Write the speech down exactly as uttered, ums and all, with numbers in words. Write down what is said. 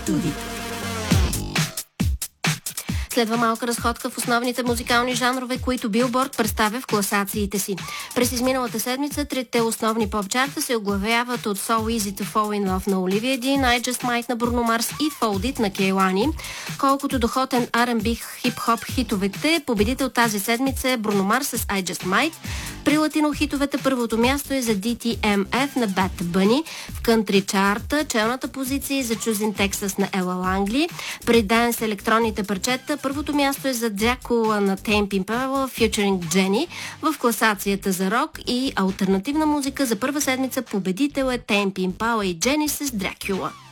студиото. Следва малка разходка в основните музикални жанрове, които Билборд представя в класациите си. През изминалата седмица трите основни поп-чарта се оглавяват от So Easy to Fall in Love на Оливия Дин, I Just Might на Бруно Марс и Fold It на Кейлани. Колкото до хотен Ар енд Би хип-хоп хитовете, победител тази седмица е Бруно Марс с I Just Might. При латино хитовете първото място е за Ди Ти Ем Еф на Bad Bunny. В кънтри чарта челната позиция е за Choosing Texas на Ела Лангли. При данс електронните парчета първото място е за Dracula на Tame Impala featuring Jenny. В класацията за рок и алтернативна музика за първа седмица победител е Tame Impala и Jenny с Dracula.